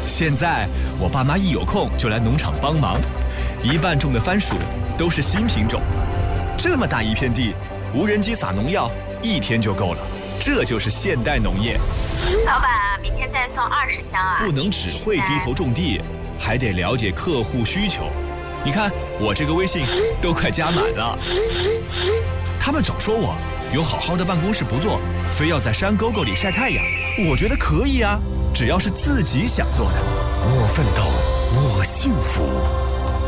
现在我爸妈一有空就来农场帮忙，一半种的番薯都是新品种。这么大一片地，无人机撒农药1天就够了，这就是现代农业。 老板啊，明天再送20箱啊！ 不能只会低头种地，还得了解客户需求。你看我这个微信都快加满了。他们总说我有好好的办公室不做，非要在山沟沟里晒太阳。我觉得可以啊，只要是自己想做的。 我奋斗，我幸福。